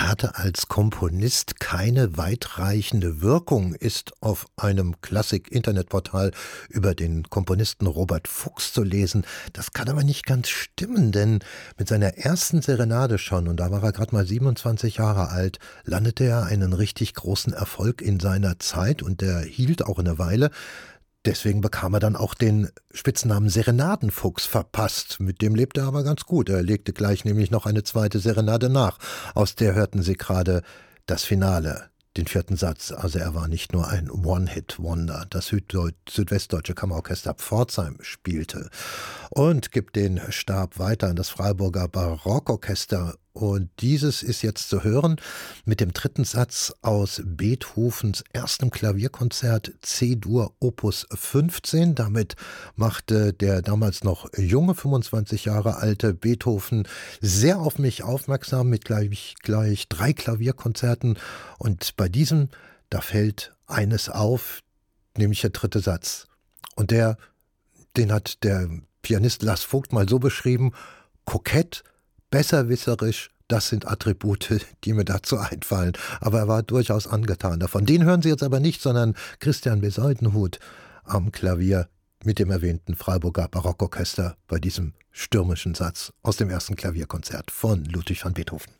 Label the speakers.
Speaker 1: hatte als Komponist keine weitreichende Wirkung, ist auf einem Klassik-Internetportal über den Komponisten Robert Fuchs zu lesen. Das kann aber nicht ganz stimmen, denn mit seiner ersten Serenade schon, und da war er gerade mal 27 Jahre alt, landete er einen richtig großen Erfolg in seiner Zeit und der hielt auch eine Weile. Deswegen bekam er dann auch den Spitznamen Serenadenfuchs verpasst. Mit dem lebte er aber ganz gut. Er legte gleich nämlich noch eine zweite Serenade nach. Aus der hörten Sie gerade das Finale, den vierten Satz. Also er war nicht nur ein One-Hit-Wonder. Das Südwestdeutsche Kammerorchester Pforzheim spielte und gibt den Stab weiter an das Freiburger Barockorchester. Und dieses ist jetzt zu hören mit dem dritten Satz aus Beethovens erstem Klavierkonzert C-Dur Opus 15. Damit machte der damals noch junge, 25 Jahre alte Beethoven sehr auf mich aufmerksam mit gleich 3 Klavierkonzerten. Und bei diesem, da fällt eines auf, nämlich der dritte Satz. Und den hat der Pianist Lars Vogt mal so beschrieben: kokett, besserwisserisch, das sind Attribute, die mir dazu einfallen. Aber er war durchaus angetan davon. Den hören Sie jetzt aber nicht, sondern Christian Besoldenhut am Klavier mit dem erwähnten Freiburger Barockorchester bei diesem stürmischen Satz aus dem ersten Klavierkonzert von Ludwig van Beethoven.